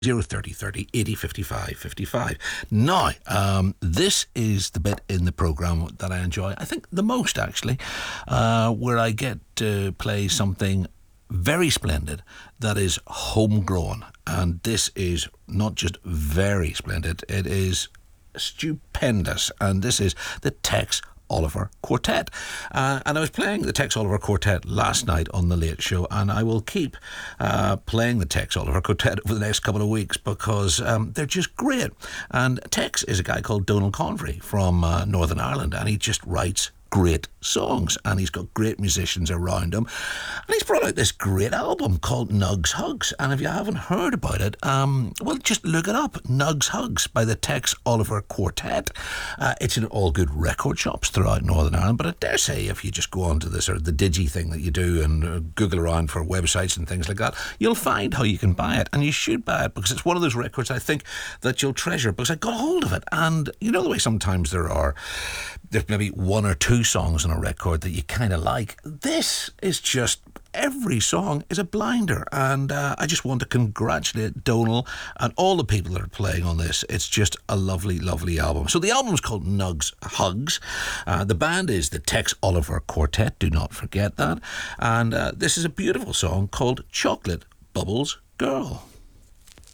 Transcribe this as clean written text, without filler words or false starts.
030 30 80 55 55. Now, this is the bit in the programme that I enjoy, I think, the most, actually, where I get to play something very splendid that is homegrown. And this is not just very splendid, it is stupendous. And this is the Tex Oliver Quartet. And I was playing the Tex Oliver Quartet last night on The Late Show, and I will keep playing the Tex Oliver Quartet over the next couple of weeks because they're just great. And Tex is a guy called Donal Convery from Northern Ireland, and he just writes great songs, and he's got great musicians around him, and he's brought out this great album called Nugs Hugs. And if you haven't heard about it, well, just look it up. Nugs Hugs by the Tex Oliver Quartet. It's in all good record shops throughout Northern Ireland, but I dare say if you just go on to the sort of the digi thing that you do and Google around for websites and things like that, you'll find how you can buy it, and you should buy it because it's one of those records I think that you'll treasure, because I got hold of it. And you know the way sometimes there's maybe one or two songs on a record that you kind of like. This is just, every song is a blinder, and I just want to congratulate Donal and all the people that are playing on this. It's just a lovely, lovely album. So the album's called Nugs Hugs. The band is the Tex Oliver Quartet, do not forget that. And this is a beautiful song called Chocolate Bubbles Girl.